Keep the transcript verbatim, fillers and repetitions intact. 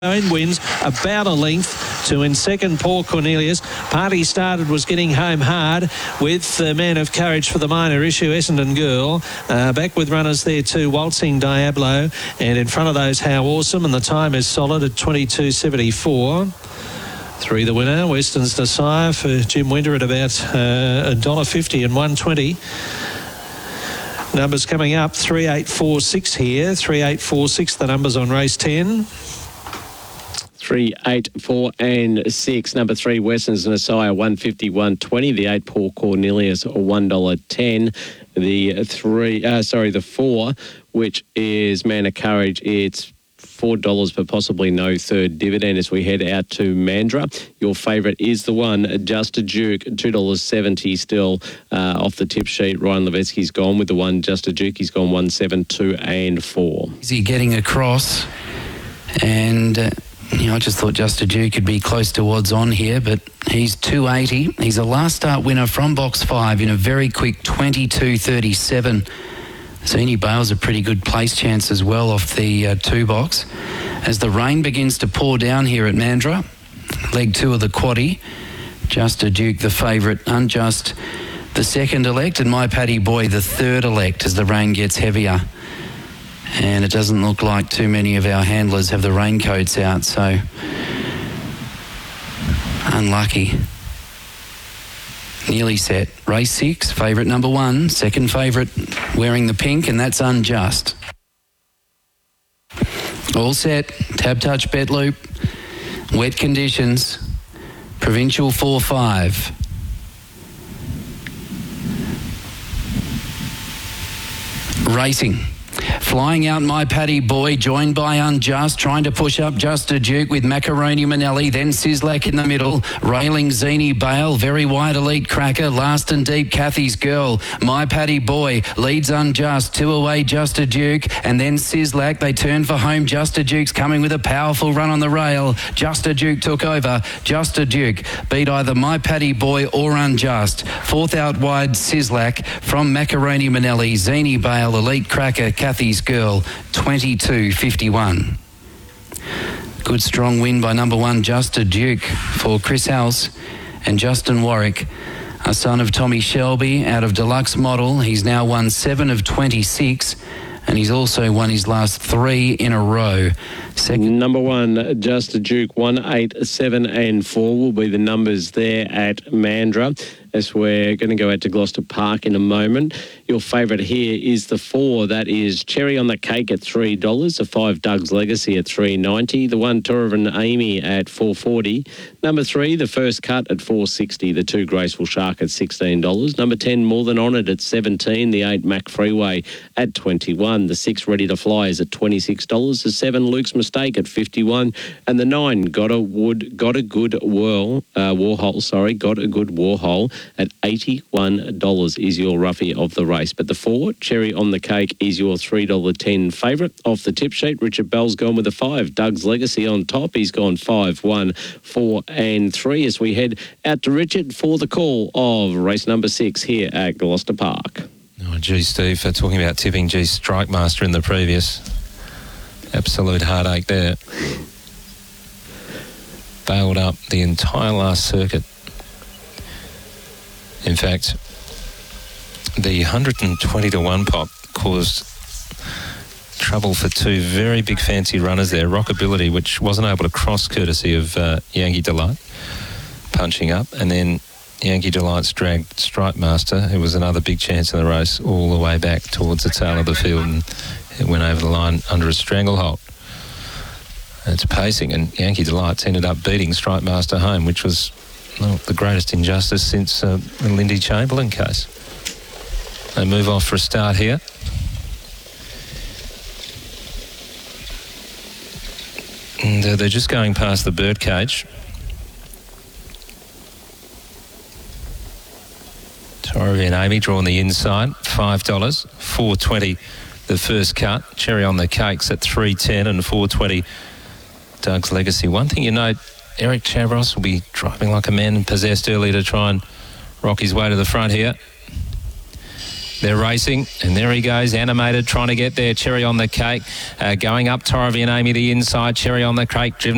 Own wins about a length to in second Paul Cornelius. Party started was getting home hard with the man of courage for the minor issue, Essendon Girl. Uh, back with runners there too, Waltzing Diablo, and in front of those How Awesome, and the time is solid at twenty-two seventy-four. Three the winner, Weston's Desire for Jim Winter at about uh, one dollar fifty and one twenty. Numbers coming up, three eight four six here, three eight four six the numbers on race ten. Three, eight, four, and six. Number three, Weston's Messiah, one fifty, one twenty. The eight, Paul Cornelius, one dollar ten. The three, uh, sorry, the four, which is Man of Courage, it's four dollars for possibly no third dividend as we head out to Mandurah. Your favourite is the one, Just a Duke, two dollars seventy still uh, off the tip sheet. Ryan Levesky's gone with the one, Just a Duke. He's gone one, seven, two, and four. Is he getting across? And... Uh You know, I just thought Just a Duke could be close to odds on here, but he's two eighty. He's a last start winner from box five in a very quick twenty-two thirty-seven. Zini Bale's a pretty good place chance as well off the uh, two box. As the rain begins to pour down here at Mandurah, leg two of the quaddie, Just a Duke the favourite, Unjust the second elect, and My Paddy Boy the third elect as the rain gets heavier. And it doesn't look like too many of our handlers have the raincoats out, so unlucky. Nearly set. Race six, favourite number one, second favourite wearing the pink, and that's Unjust. All set. Tab touch bet loop. Wet conditions. Provincial four five. Racing. Flying out My Paddy Boy, joined by Unjust, trying to push up Just a Duke with Macaroni Manelli, then Sislak in the middle, railing Zini Bale, very wide Elite Cracker, last and deep Kathy's Girl, My Paddy Boy, leads Unjust, two away Just a Duke, and then Sislak, they turn for home, Just a Duke's coming with a powerful run on the rail, Just a Duke took over, Just a Duke beat either My Paddy Boy or Unjust, fourth out wide Sislak from Macaroni Manelli, Zini Bale, Elite Cracker, Kathy's Girl, twenty-two fifty-one. Good strong win by number one, Just a Duke, for Chris House and Justin Warwick, a son of Tommy Shelby out of Deluxe Model. He's now won seven of twenty-six, and he's also won his last three in a row. Second. Number one, Just a Duke, one, eight, seven, and four will be the numbers there at Mandurah, as we're going to go out to Gloucester Park in a moment. Your favourite here is the four. That is Cherry on the Cake at three dollars. The five, Doug's Legacy at three ninety. The one, Toravan Amy at four forty. Number three, The First Cut at four sixty. The two, Graceful Shark at sixteen dollars. Number ten, More Than Honoured at seventeen. The eight, Mac Freeway at twenty-one. The six, Ready to Fly is at twenty-six dollars. The seven, Luke's Mistake at fifty-one. And the nine, Got a Wood, Got a Good Whirl, uh, Warhol, sorry, Got a Good Warhol at eighty-one dollars is your roughie of the race. But the four, Cherry on the Cake, is your three dollars ten favourite. Off the tip sheet, Richard Bell's gone with a five. Doug's Legacy on top. He's gone five, one, four, and three as we head out to Richard for the call of race number six here at Gloucester Park. Oh, gee, Steve, uh, talking about tipping, gee, Strike Master in the previous. Absolute heartache there. Bailed up the entire last circuit. In fact, the one hundred twenty to one pop caused trouble for two very big fancy runners there. Rockability, which wasn't able to cross courtesy of uh, Yankee Delight, punching up. And then Yankee Delight's dragged Stripe Master, who was another big chance in the race, all the way back towards the tail of the field, and it went over the line under a stranglehold. It's pacing, and Yankee Delight's ended up beating Stripe Master home, which was well, the greatest injustice since uh, the Lindy Chamberlain case. They move off for a start here. And uh, they're just going past the birdcage. Torrey and Amy drawing the inside, five dollars, four twenty the first cut. Cherry on the Cakes at three ten and four twenty Doug's Legacy. One thing you note, Eric Chavros will be driving like a man possessed early to try and rock his way to the front here. They're racing, and there he goes, animated, trying to get there. Cherry on the Cake, uh, going up Torrey and Amy the inside. Cherry on the Cake, driven